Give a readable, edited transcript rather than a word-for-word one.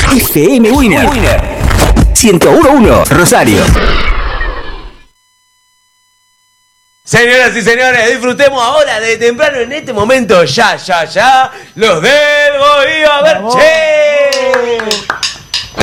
FM Winner 101.1 Rosario. Señoras y señores, disfrutemos ahora de temprano en este momento. Ya, los del Bohío. A ver, che.